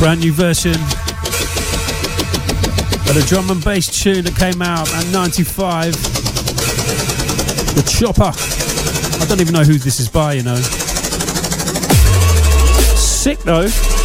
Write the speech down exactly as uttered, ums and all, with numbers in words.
Brand new version of the drum and bass tune that came out at ninety-five. The Chopper. I don't even know who this is by, you know. Sick though.